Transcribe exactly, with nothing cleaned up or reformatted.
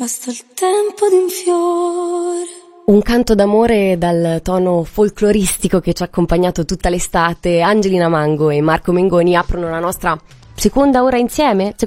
Basta il tempo di un fiore. Un canto d'amore dal tono folcloristico che ci ha accompagnato tutta l'estate. Angelina Mango e Marco Mengoni aprono la nostra seconda ora insieme,